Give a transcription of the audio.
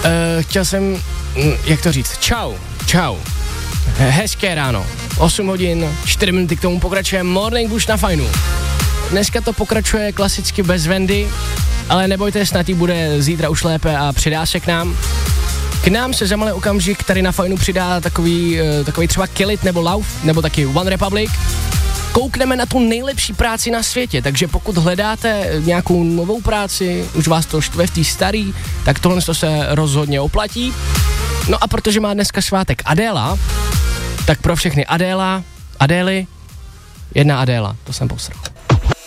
Chtěl jsem, jak to říct, čau. Hezké ráno, 8 hodin, 4 minuty k tomu pokračuje Morning Bush na Fajnu. Dneska to pokračuje klasicky bez Wendy, ale nebojte, snad jí bude zítra už lépe a přidá se k nám. K nám se za malý okamžik tady na Fajnu přidá takový třeba Kill It nebo Love, nebo taky One Republic. Koukneme na tu nejlepší práci na světě, takže pokud hledáte nějakou novou práci, už vás to štve v té starý, tak tohle se rozhodně oplatí. No a protože má dneska svátek Adéla, tak pro všechny Adély, jedna Adéla, to jsem posral.